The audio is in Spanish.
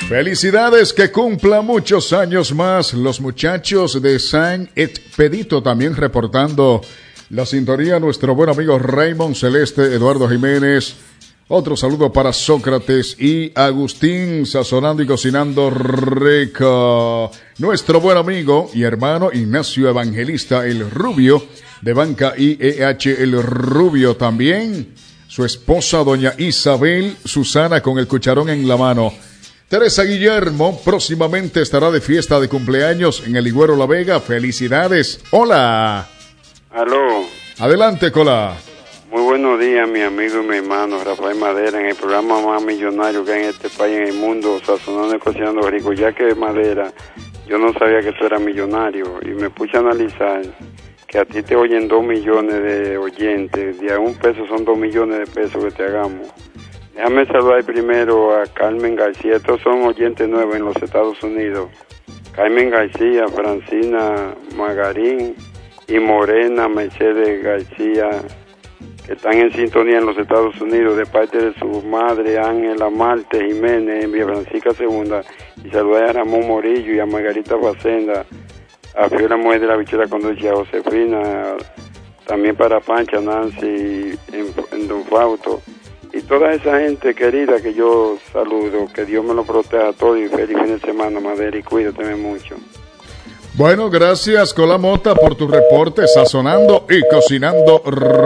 Felicidades, que cumpla muchos años más los muchachos de San Expedito, también reportando la sintonía nuestro buen amigo Raymond Celeste, Eduardo Jiménez. Otro saludo para Sócrates y Agustín, sazonando y cocinando rico. Nuestro buen amigo y hermano Ignacio Evangelista, el Rubio, de Banca IEH, el Rubio también. Su esposa, doña Isabel Susana, con el cucharón en la mano. Teresa Guillermo próximamente estará de fiesta de cumpleaños en el Higuero La Vega. Felicidades. Hola. Aló. Adelante, Cola. Muy buenos días, mi amigo y mi hermano Rafael Madera, en el programa más millonario que hay en este país, en el mundo, sazonando y cocinando rico. Ya que Madera, yo no sabía que tú eras millonario y me puse a analizar que a ti te oyen 2 millones de oyentes, de a un peso son 2 millones de pesos que te hagamos. Déjame saludar primero a Carmen García. Estos son oyentes nuevos en los Estados Unidos. Carmen García, Francina Magarín y Morena Mercedes García, que están en sintonía en los Estados Unidos, de parte de su madre Ángela Marte Jiménez en Villa Francisca II. Y saludar a Ramón Morillo y a Margarita Facenda, a Fiora Mujer de la Bichera Conducía, a Josefina, también para Pancha, Nancy en Don Fausto. Y toda esa gente querida que yo saludo, que Dios me lo proteja a todos y feliz fin de semana, Madera, y cuídate mucho. Bueno, gracias, Cola Mota, por tu reporte, sazonando y cocinando